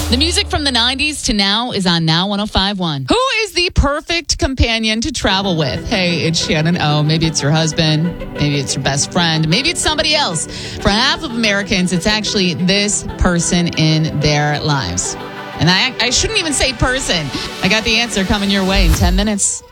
The music from the 90s to now is on Now 105.1. Who is the perfect companion to travel with? Hey, it's Shannon O. Maybe it's your husband. Maybe it's your best friend. Maybe it's somebody else. For half of Americans, it's actually this person in their lives. And I shouldn't even say person. I got the answer coming your way in 10 minutes.